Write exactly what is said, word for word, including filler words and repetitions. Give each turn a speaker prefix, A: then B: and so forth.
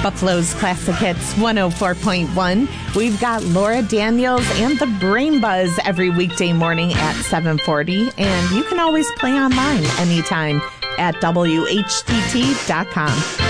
A: Buffalo's Classic Hits one oh four point one. We've got Laura Daniels and the Brain Buzz every weekday morning at seven forty. And you can always play online anytime at W H T T dot com.